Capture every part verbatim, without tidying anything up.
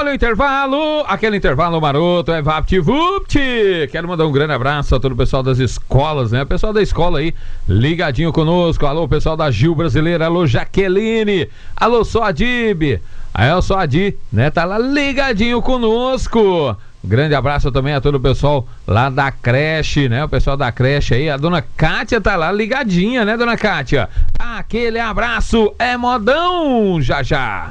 Olha o intervalo, aquele intervalo maroto, é VaptVupt. Quero mandar um grande abraço a todo o pessoal das escolas, né? O pessoal da escola aí, ligadinho conosco. Alô, pessoal da Gil Brasileira, alô, Jaqueline, alô, Soadib. Aí o Soadi, né? Tá lá ligadinho conosco. Grande abraço também a todo o pessoal lá da creche, né? O pessoal da creche aí, a dona Kátia tá lá ligadinha, né, dona Kátia? Aquele abraço é modão, já já.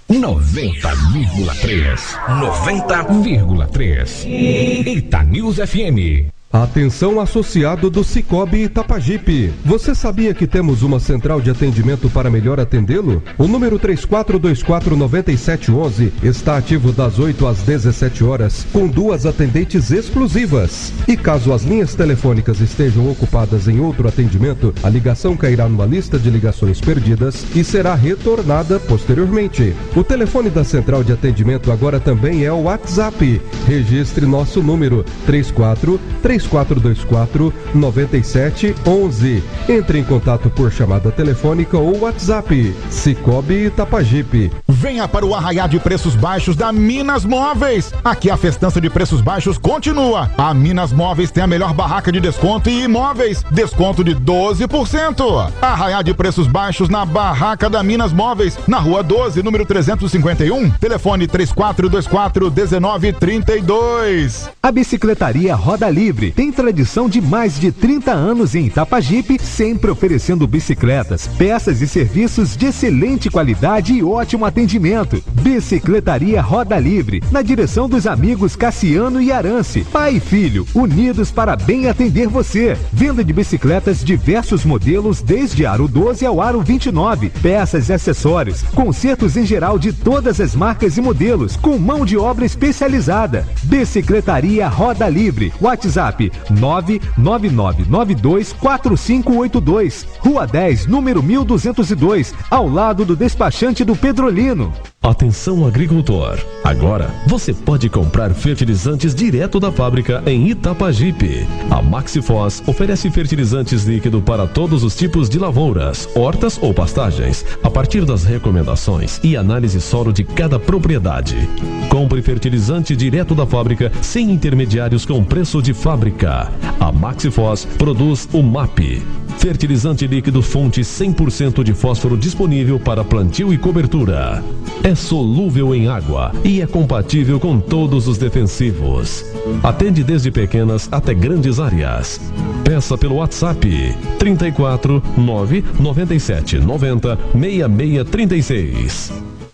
noventa vírgula três. noventa vírgula três. Itanews F M. Atenção associado do Cicobi Itapajipe. Você sabia que temos uma central de atendimento para melhor atendê-lo? O número três quatro dois quatro nove sete um um está ativo das oito às dezessete horas, com duas atendentes exclusivas. E caso as linhas telefônicas estejam ocupadas em outro atendimento, a ligação cairá numa lista de ligações perdidas e será retornada posteriormente. O telefone da central de atendimento agora também é o WhatsApp. Registre nosso número três quatro três quatro dois quatro nove sete um um. Entre em contato por chamada telefônica ou WhatsApp. Cicobi Itapajipe. Venha para o arraiá de preços baixos da Minas Móveis. Aqui a festança de preços baixos continua. A Minas Móveis tem a melhor barraca de desconto e imóveis. Desconto de doze por cento. Arraiá de preços baixos na barraca da Minas Móveis, na rua doze, número trezentos e cinquenta e um. Telefone três quatro dois quatro um nove três dois. A Bicicletaria Roda Livre tem tradição de mais de trinta anos em Itapajipe, sempre oferecendo bicicletas, peças e serviços de excelente qualidade e ótimo atendimento. Bicicletaria Roda Livre, na direção dos amigos Cassiano e Arance, pai e filho, unidos para bem atender você. Venda de bicicletas diversos modelos, desde aro doze ao aro vinte e nove, peças e acessórios, consertos em geral de todas as marcas e modelos, com mão de obra especializada. Bicicletaria Roda Livre, WhatsApp nove nove nove nove dois quatro cinco oito dois, Rua dez, número mil duzentos e dois, ao lado do despachante do Pedrolino. Atenção agricultor, agora você pode comprar fertilizantes direto da fábrica em Itapajipe. A Maxifos oferece fertilizantes líquido para todos os tipos de lavouras, hortas ou pastagens, a partir das recomendações e análise solo de cada propriedade. Compre fertilizante direto da fábrica sem intermediários com preço de fábrica. A Maxifos produz o M A P, fertilizante líquido fonte cem por cento de fósforo disponível para plantio e cobertura. É solúvel em água e é compatível com todos os defensivos. Atende desde pequenas até grandes áreas. Peça pelo WhatsApp trinta e quatro nove nove sete nove zero seis seis três seis.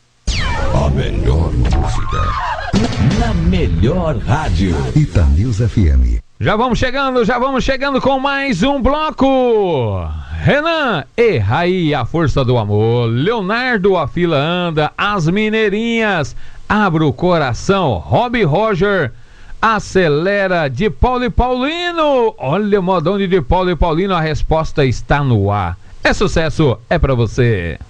A melhor música na melhor rádio. Itanews F M. Já vamos chegando, já vamos chegando com mais um bloco. Renan e Raí, a força do amor. Leonardo, a fila anda. As mineirinhas, abra o coração. Robbie Roger, acelera, de Paulo e Paulino. Olha o modão de, de Paulo e Paulino, a resposta está no ar. É sucesso, é pra você.